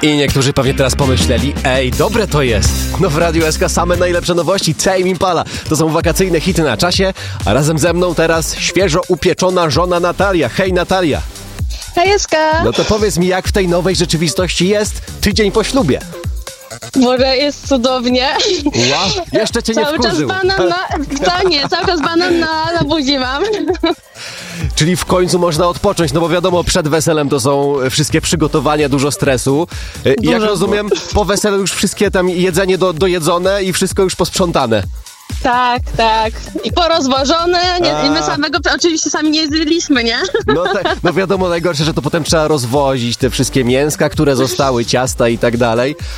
I niektórzy pewnie teraz pomyśleli, ej, dobre to jest. No w Radiu SK same najlepsze nowości, Tame Impala. To są wakacyjne hity na czasie, a razem ze mną teraz świeżo upieczona żona Natalia. Hej Natalia. Hej SK. No to powiedz mi, jak w tej nowej rzeczywistości jest tydzień po ślubie? Może jest cudownie. Wow, jeszcze cię nie Cały czas wkurzył. banan cały czas banan na buzi mam. Czyli w końcu można odpocząć, no bo wiadomo, przed weselem to są wszystkie przygotowania, dużo stresu. I jak rozumiem, po weselu już wszystkie tam jedzenie dojedzone i wszystko już posprzątane. Tak. I porozwożone. I my samego oczywiście sami nie zjedliśmy, nie? No wiadomo, najgorsze, że to potem trzeba rozwozić te wszystkie mięska, które zostały, ciasta i tak dalej.